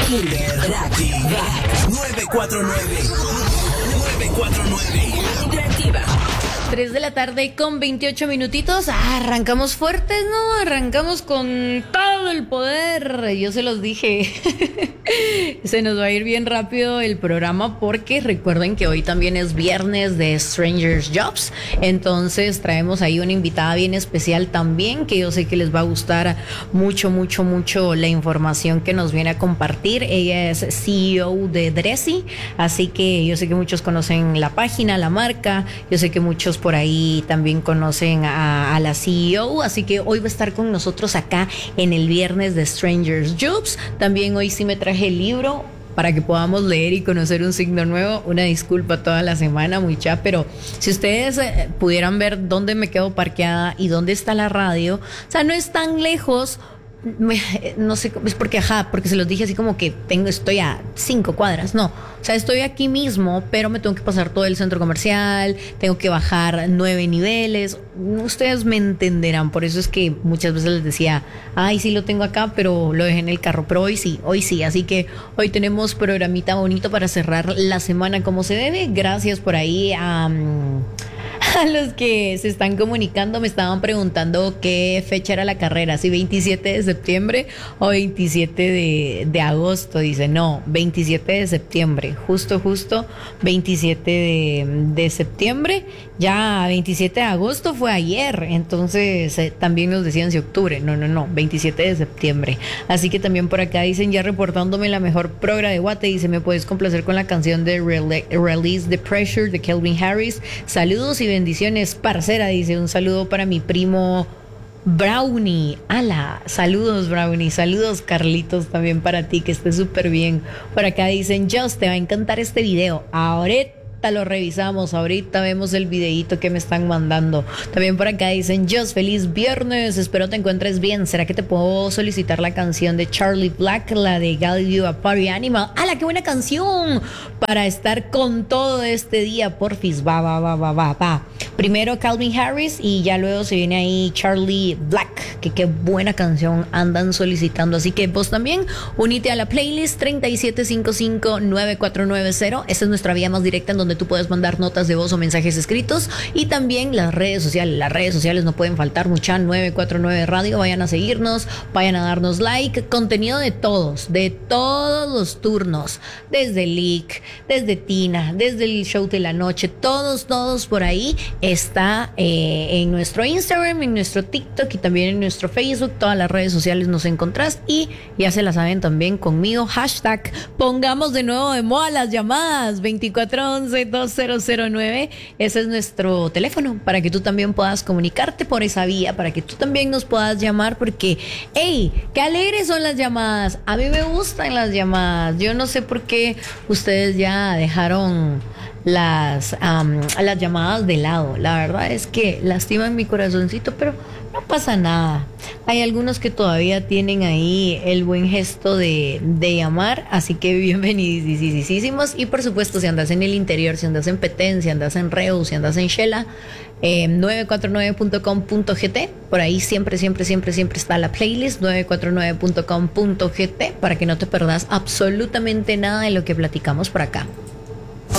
Interactiva 949. 949. Interactiva. 3 de la tarde con 28 minutitos. Arrancamos fuertes, ¿no? Arrancamos con todo el poder. Yo se los dije. Se nos va a ir bien rápido el programa porque recuerden que hoy también es viernes de Strangers Jobs. Entonces traemos ahí una invitada bien especial también, que yo sé que les va a gustar mucho la información que nos viene a compartir. Ella es CEO de Dressy, así que yo sé que muchos conocen la página, la marca. Yo sé que muchos por ahí también conocen a la CEO, así que hoy va a estar con nosotros acá en el viernes de Strangers Jobs. También hoy sí me traje el libro para que podamos leer y conocer un signo nuevo. Una disculpa toda la semana, mucha, pero si ustedes pudieran ver dónde me quedo parqueada y dónde está la radio, o sea, no es tan lejos. No sé, es porque se los dije así como que estoy a 5 cuadras, no, o sea, estoy aquí mismo, pero me tengo que pasar todo el centro comercial, tengo que bajar 9 niveles, ustedes me entenderán, por eso es que muchas veces les decía, ay, sí lo tengo acá, pero lo dejé en el carro, pero hoy sí, así que hoy tenemos programita bonito para cerrar la semana como se debe. Gracias por ahí a los que se están comunicando. Me estaban preguntando qué fecha era la carrera, si 27 de septiembre o 27 de agosto. Dice, no, 27 de septiembre, justo 27 de septiembre. Ya 27 de agosto fue ayer, entonces también nos decían si octubre, no, 27 de septiembre. Así que también por acá dicen, ya reportándome la mejor progra de Guate, dice, ¿me puedes complacer con la canción de Release the Pressure de Calvin Harris? Saludos y bendiciones, parcera, dice, un saludo para mi primo Brownie. Ala, saludos Brownie, saludos Carlitos también para ti, que estés súper bien. Por acá dicen, Just, te va a encantar este video, ahorita lo revisamos, ahorita vemos el videíto que me están mandando. También por acá dicen, Just, feliz viernes, espero te encuentres bien. ¿Será que te puedo solicitar la canción de Charlie Black, la de Got You a Party Animal? ¡Hala, qué buena canción! Para estar con todo este día, porfis, va. Primero Calvin Harris y ya luego se viene ahí Charlie Black, que qué buena canción andan solicitando. Así que vos también unite a la playlist 37559490. Esa es nuestra vía más directa en donde tú puedes mandar notas de voz o mensajes escritos, y también las redes sociales no pueden faltar, mucha 949 Radio. Vayan a seguirnos, vayan a darnos like, contenido de todos los turnos, desde Leak, desde Tina, desde el show de la noche, todos por ahí está en nuestro Instagram, en nuestro TikTok y también en nuestro Facebook. Todas las redes sociales nos encontrás, y ya se la saben también conmigo, hashtag pongamos de nuevo de moda las llamadas 2411-2009. Ese es nuestro teléfono para que tú también puedas comunicarte por esa vía, para que tú también nos puedas llamar, porque hey, qué alegres son las llamadas. A mí me gustan las llamadas. Yo no sé por qué ustedes ya dejaron las llamadas de lado. La verdad es que lastiman mi corazoncito, pero no pasa nada. Hay algunos que todavía tienen ahí el buen gesto de llamar, así que bienvenidísimos. Y por supuesto, si andas en el interior, si andas en Petén, si andas en Reus, si andas en Shela, 949.com.gt, por ahí siempre está la playlist 949.com.gt, para que no te perdas absolutamente nada de lo que platicamos por acá.